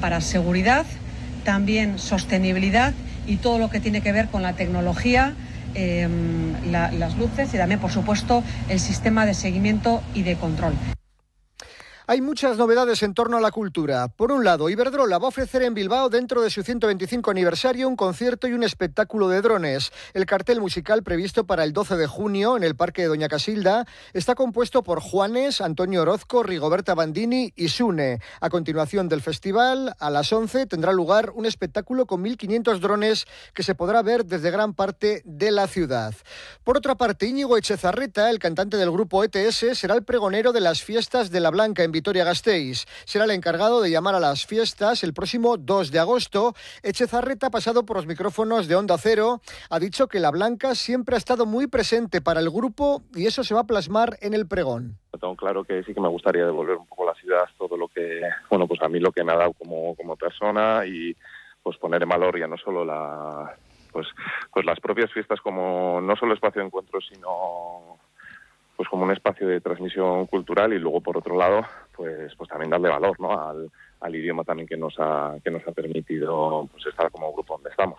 para seguridad, también sostenibilidad y todo lo que tiene que ver con la tecnología, las luces y también, por supuesto, el sistema de seguimiento y de control. Hay muchas novedades en torno a la cultura. Por un lado, Iberdrola va a ofrecer en Bilbao, dentro de su 125 aniversario, un concierto y un espectáculo de drones. El cartel musical previsto para el 12 de junio en el Parque de Doña Casilda está compuesto por Juanes, Antonio Orozco, Rigoberta Bandini y Sune. A continuación del festival, a las 11, tendrá lugar un espectáculo con 1.500 drones que se podrá ver desde gran parte de la ciudad. Por otra parte, Íñigo Etxezarreta, el cantante del grupo ETS, será el pregonero de las fiestas de la Blanca en Vitoria-Gasteiz. Será el encargado de llamar a las fiestas el próximo 2 de agosto. Etxezarreta, pasado por los micrófonos de Onda Cero, ha dicho que la Blanca siempre ha estado muy presente para el grupo y eso se va a plasmar en el pregón. Tengo claro que sí que me gustaría devolver un poco a la ciudad todo lo que, bueno, pues a mí lo que me ha dado como persona y pues poner en valor ya no solo pues las propias fiestas como no solo espacio de encuentro, sino pues como un espacio de transmisión cultural y luego por otro lado pues también darle valor, ¿no? al idioma también que nos ha permitido pues estar como grupo donde estamos.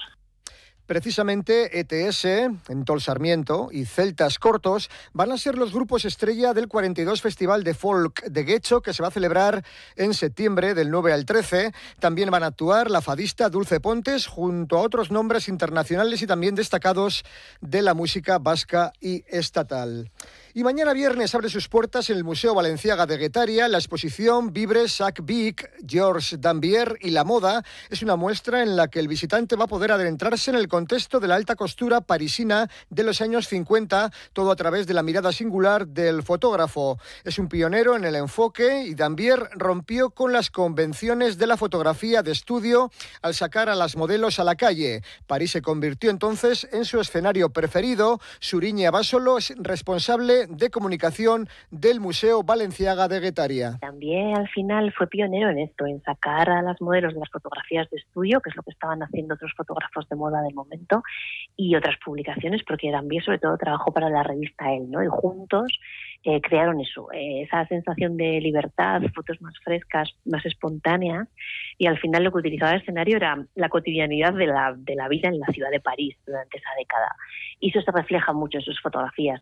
Precisamente ETS, Entol Sarmiento y Celtas Cortos van a ser los grupos estrella del 42 Festival de Folk de Guecho, que se va a celebrar en septiembre del 9 al 13. También van a actuar la fadista Dulce Pontes junto a otros nombres internacionales y también destacados de la música vasca y estatal. Y mañana viernes abre sus puertas en el Museo Balenciaga de Guetaria la exposición Vivre Sac Vic, Georges Dambier y la moda. Es una muestra en la que el visitante va a poder adentrarse en el contexto de la alta costura parisina de los años 50, todo a través de la mirada singular del fotógrafo. Es un pionero en el enfoque y Dambier rompió con las convenciones de la fotografía de estudio al sacar a las modelos a la calle. París se convirtió entonces en su escenario preferido. Suriña Basolo es responsable de comunicación del Museo Balenciaga de Guetaria. También al final fue pionero en esto, en sacar a las modelos de las fotografías de estudio, que es lo que estaban haciendo otros fotógrafos de moda del momento, y otras publicaciones, porque también sobre todo trabajó para la revista Elle, ¿no? Y juntos crearon eso, esa sensación de libertad, fotos más frescas, más espontáneas, y al final lo que utilizaba el escenario era la cotidianidad de la vida en la ciudad de París durante esa década. Y eso se refleja mucho en sus fotografías.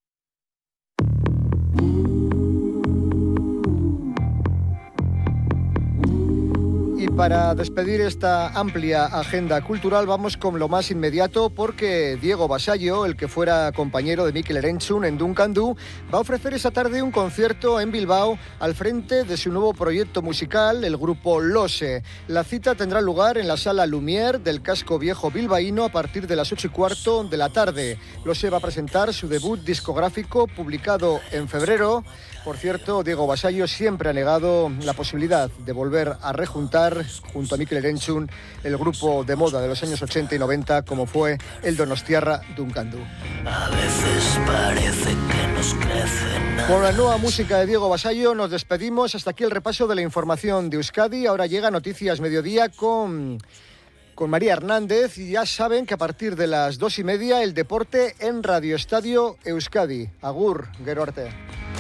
Y para despedir esta amplia agenda cultural vamos con lo más inmediato, porque Diego Basallo, el que fuera compañero de Mikel Erentzun en Duncan Du, va a ofrecer esa tarde un concierto en Bilbao al frente de su nuevo proyecto musical, el grupo Lose. La cita tendrá lugar en la Sala Lumière del Casco Viejo bilbaíno a partir de las 8:15 de la tarde. Lose va a presentar su debut discográfico publicado en febrero. Por cierto, Diego Basallo siempre ha negado la posibilidad de volver a rejuntar junto a Mikel Erentzun el grupo de moda de los años 80 y 90 como fue el donostiarra Duncan Du. A veces parece que nos crecen. Con la nueva música de Diego Basallo nos despedimos. Hasta aquí el repaso de la información de Euskadi. Ahora llega Noticias Mediodía con María Hernández, y ya saben que a partir de las 2:30 el deporte en Radio Estadio Euskadi. Agur, gero arte.